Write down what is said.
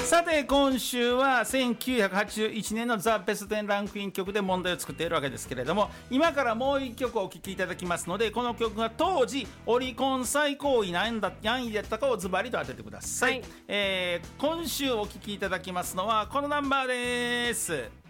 さて今週は1981年のザ・ベスト10ランクイン曲で問題を作っているわけですけれども、今からもう一曲お聴きいただきますので、この曲が当時オリコン最高位何位だったかをズバリと当ててください、今週お聴きいただきますのはこのナンバーです。